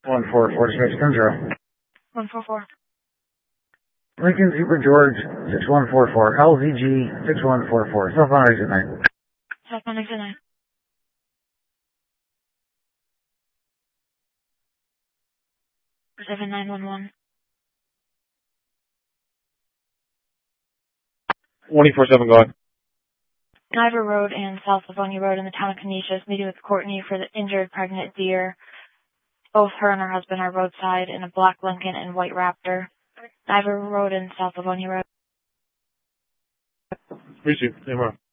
144-610. 144. Lincoln Zebra George 6144. LZG 6144. Cell phone exit 9. Cell phone exit 9. Seven 911. 24/7 going. Niver Road and South Livonia Road in the town of Canisius, meeting with Courtney for the injured pregnant deer. Both her and her husband are roadside in a black Lincoln and white Raptor. Niver Road and South Livonia Road. Appreciate it.